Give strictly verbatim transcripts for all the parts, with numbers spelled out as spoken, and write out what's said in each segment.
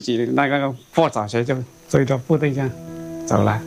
挤那个破草鞋就追着部队这样走了。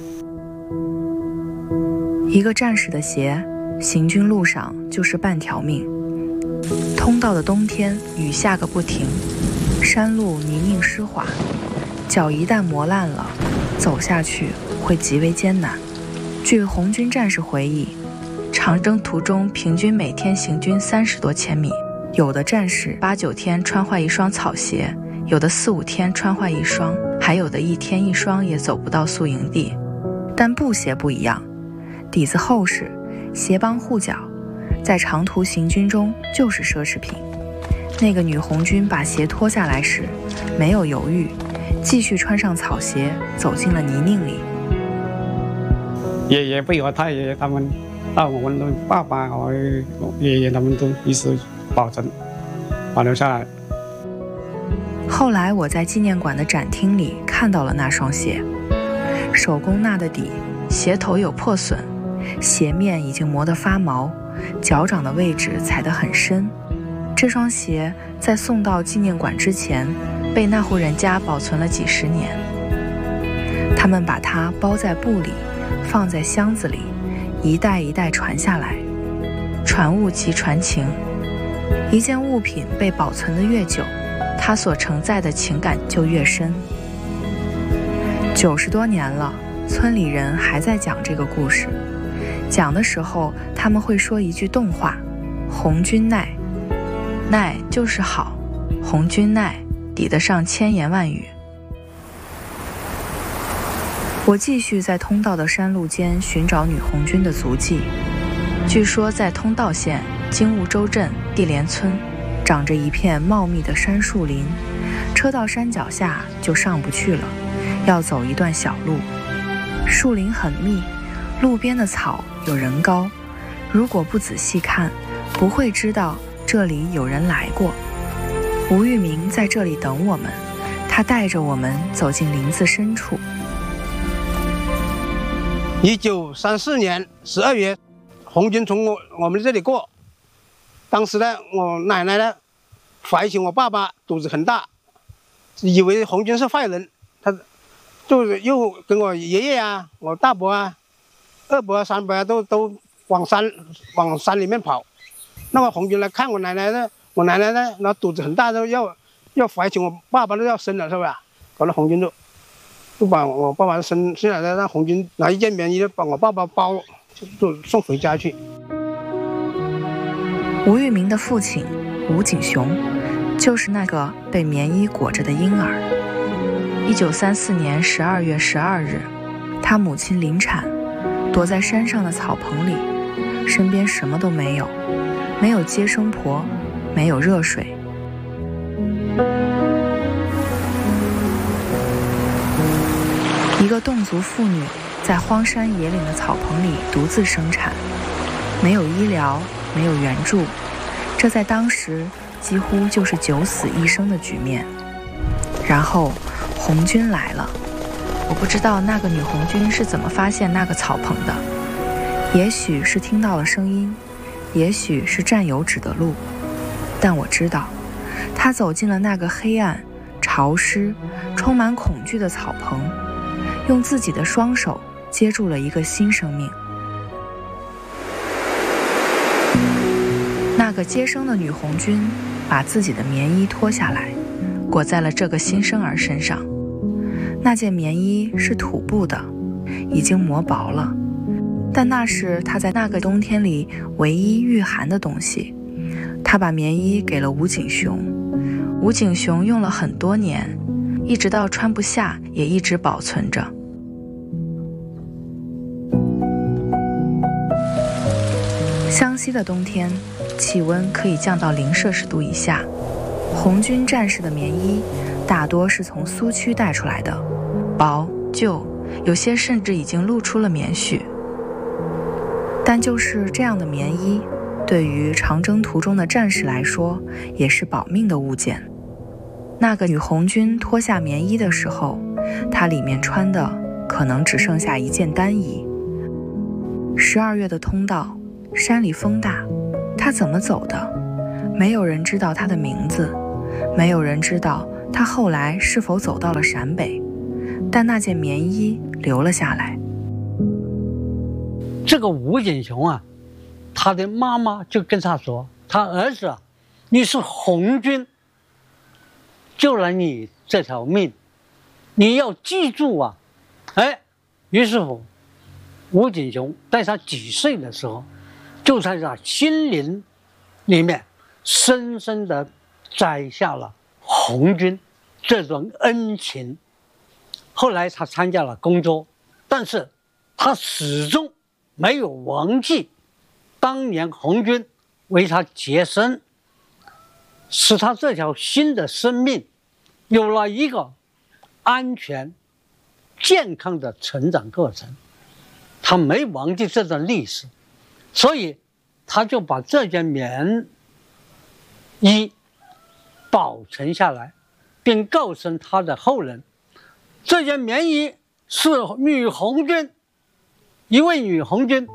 一个战士的鞋，行军路上就是半条命。通道的冬天，雨下个不停，山路泥泞湿滑，脚一旦磨烂了，走下去会极为艰难。据红军战士回忆，长征途中平均每天行军三十多千米，有的战士八九天穿坏一双草鞋，有的四五天穿坏一双，还有的一天一双也走不到宿营地。但布鞋不一样，底子厚实，鞋帮护脚，在长途行军中就是奢侈品。那个女红军把鞋脱下来时，没有犹豫，继续穿上草鞋，走进了泥泞里。 爷爷辈和太爷爷他们，到我们的爸爸和爷爷他们都一直保存保留下来。 后来我在纪念馆的展厅里看到了那双鞋，手工纳的底，鞋头有破损，鞋面已经磨得发毛，脚掌的位置踩得很深。这双鞋在送到纪念馆之前，被那户人家保存了几十年。他们把它包在布里，放在箱子里，一代一代传下来。传物即传情，一件物品被保存得越久，它所承载的情感就越深。九十多年了，村里人还在讲这个故事。讲的时候，他们会说一句动话：红军耐。耐就是好，红军耐抵得上千言万语。我继续在通道的山路间寻找女红军的足迹。据说在通道县金兀州镇地连村，长着一片茂密的杉树林，车到山脚下就上不去了，要走一段小路。树林很密，路边的草有人高，如果不仔细看，不会知道这里有人来过。吴玉明在这里等我们，他带着我们走进林子深处。 一九三四年十二月，红军从我我们这里过。当时呢，我奶奶呢怀疑我爸爸肚子很大，以为红军是坏人，他就是又跟我爷爷啊、我大伯啊、二伯啊、三伯啊都都往山往山里面跑。那个红军来看我奶奶呢，我奶奶呢，那肚子很大，都要要怀疑我爸爸都要生了，是吧？搞得红军就就把我爸爸生生下来，让红军拿一件棉衣把我爸爸包，就就送回家去。 吴玉明的父亲吴景雄，就是那个被棉衣裹着的婴儿。一九三四年十二月十二日，他母亲临产，躲在山上的草棚里，身边什么都没有，没有接生婆，没有热水。一个侗族妇女在荒山野岭的草棚里独自生产，没有医疗，没有援助，这在当时几乎就是九死一生的局面。然后红军来了，我不知道那个女红军是怎么发现那个草棚的，也许是听到了声音，也许是战友指的路，但我知道她走进了那个黑暗、潮湿、充满恐惧的草棚，用自己的双手接住了一个新生命。那个接生的女红军把自己的棉衣脱下来，裹在了这个新生儿身上。那件棉衣是土布的，已经磨薄了，但那是她在那个冬天里唯一御寒的东西。她把棉衣给了吴景雄，吴景雄用了很多年，一直到穿不下也一直保存着。湘西的冬天，气温可以降到零摄氏度以下。红军战士的棉衣大多是从苏区带出来的，薄旧，有些甚至已经露出了棉絮。但就是这样的棉衣，对于长征途中的战士来说，也是保命的物件。那个女红军脱下棉衣的时候，她里面穿的可能只剩下一件单衣。十二月的通道，山里风大，她怎么走的？没有人知道她的名字，没有人知道他后来是否走到了陕北，但那件棉衣留了下来。 这个吴景雄啊，他的妈妈就跟他说，他儿子啊，你是红军救了你这条命，你要记住啊。哎，于是乎吴景雄在他几岁的时候，就在他心灵里面深深地摘下了红军这种恩情。后来他参加了工作，但是他始终没有忘记当年红军为他洁身，使他这条新的生命有了一个安全健康的成长过程。他没忘记这段历史，所以他就把这件棉衣保存下来，并告诉他的后人，这件棉衣是女红军，一位女红军。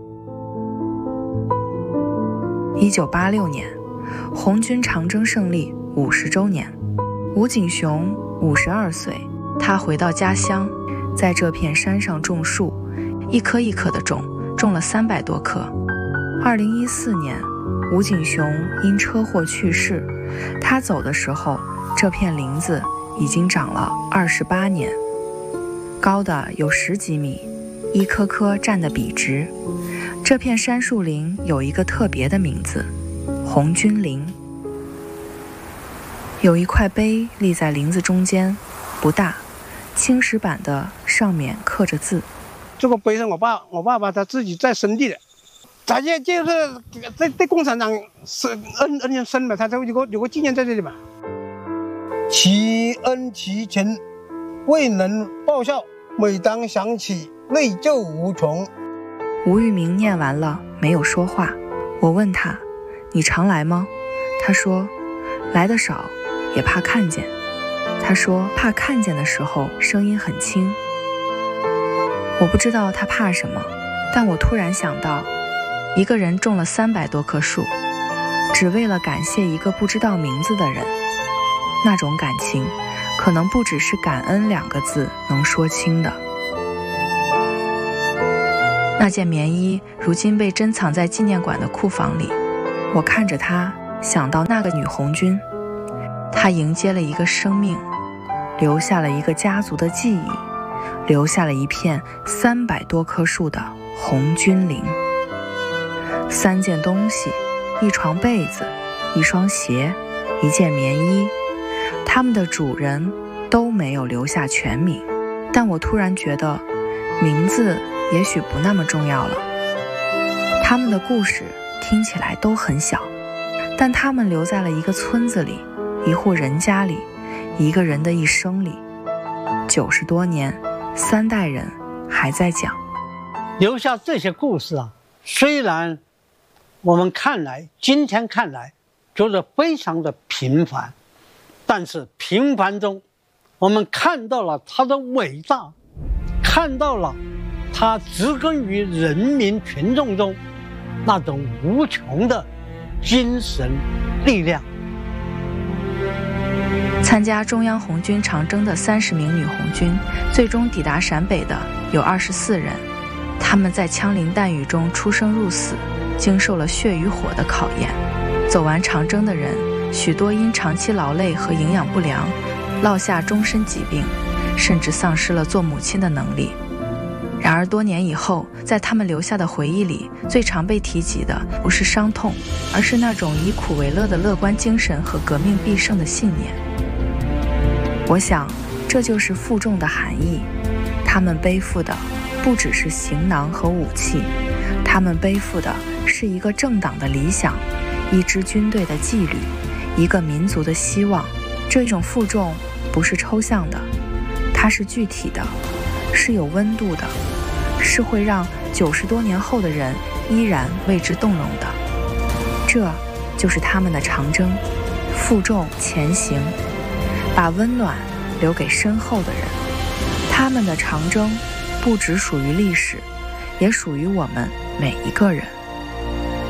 一九八六年，红军长征胜利五十周年，吴景雄五十二岁，他回到家乡，在这片山上种树，一棵一棵的种，种了三百多棵。二零一四年，吴景雄因车祸去世，他走的时候，这片林子已经长了二十八年，高的有十几米，一棵棵站得笔直。这片杉树林有一个特别的名字——红军林。有一块碑立在林子中间，不大，青石板的，上面刻着字。 这个碑上，我爸我爸爸他自己在生地的，他也就是在对共产党是恩恩情深嘛，他就有个有个纪念在这里嘛。其恩其情，未能报效，每当想起，内疚无穷。 吴玉明念完了，没有说话。我问他：“你常来吗？”他说：“来的少，也怕看见。”他说：“怕看见的时候，声音很轻。”我不知道他怕什么，但我突然想到，一个人种了三百多棵树，只为了感谢一个不知道名字的人。那种感情，可能不只是感恩两个字能说清的。那件棉衣如今被珍藏在纪念馆的库房里，我看着它，想到那个女红军，她迎接了一个生命，留下了一个家族的记忆，留下了一片三百多棵树的红军林。三件东西，一床被子，一双鞋，一件棉衣，他们的主人都没有留下全名，但我突然觉得名字也许不那么重要了。他们的故事听起来都很小，但他们留在了一个村子里，一户人家里，一个人的一生里。九十多年，三代人还在讲。 留下这些故事啊，虽然我们看来今天看来觉得非常的平凡，但是平凡中我们看到了它的伟大，看到了它植根于人民群众中那种无穷的精神力量。 参加中央红军长征的三十名女红军，最终抵达陕北的有二十四人。他们在枪林弹雨中出生入死，经受了血与火的考验。走完长征的人，许多因长期劳累和营养不良，落下终身疾病，甚至丧失了做母亲的能力。然而多年以后，在他们留下的回忆里，最常被提及的不是伤痛，而是那种以苦为乐的乐观精神和革命必胜的信念。我想，这就是负重的含义。他们背负的不只是行囊和武器，他们背负的是一个政党的理想，一支军队的纪律，一个民族的希望。这种负重不是抽象的，它是具体的，是有温度的，是会让九十多年后的人依然为之动容的。这就是他们的长征，负重前行，把温暖留给身后的人。他们的长征不只属于历史，也属于我们每一个人。